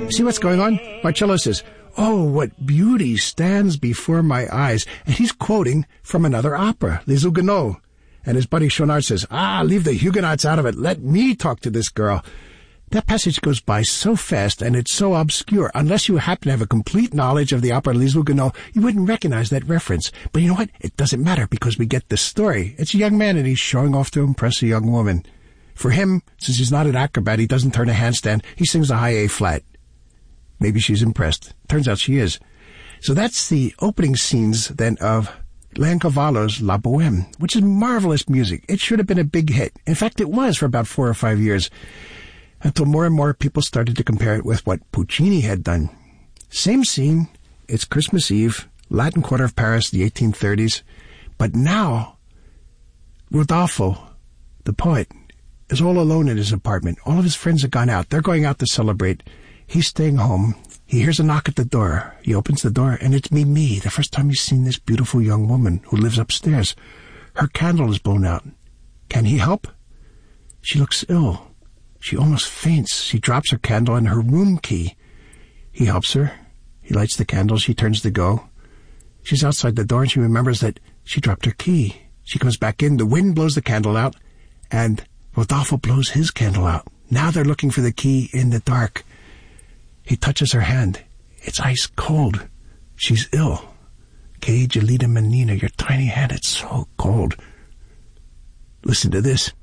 See what's going on? Marcello says, "Oh, what beauty stands before my eyes." And he's quoting from another opera, Les Huguenots. And his buddy Schaunard says, "Leave the Huguenots out of it. Let me talk to this girl." That passage goes by so fast, and it's so obscure. Unless you happen to have a complete knowledge of the opera Les Huguenots, you wouldn't recognize that reference. But you know what? It doesn't matter, because we get the story. It's a young man, and he's showing off to impress a young woman. For him, since he's not an acrobat, he doesn't turn a handstand. He sings a high A flat. Maybe she's impressed. Turns out she is. So that's the opening scenes, then, of Leoncavallo's La Bohème, which is marvelous music. It should have been a big hit. In fact, it was for about 4 or 5 years, until more and more people started to compare it with what Puccini had done. Same scene. It's Christmas Eve, Latin Quarter of Paris, the 1830s. But now, Rodolfo, the poet, is all alone in his apartment. All of his friends have gone out. They're going out to celebrate. He's staying home. He hears a knock at the door. He opens the door, and it's Mimi, the first time he's seen this beautiful young woman who lives upstairs. Her candle is blown out. Can he help? She looks ill. She almost faints. She drops her candle and her room key. He helps her. He lights the candle. She turns to go. She's outside the door, and she remembers that she dropped her key. She comes back in. The wind blows the candle out, and Rodolfo blows his candle out. Now they're looking for the key in the dark. He touches her hand. It's ice cold. She's ill. Que gelida menina, your tiny hand, it's so cold. Listen to this.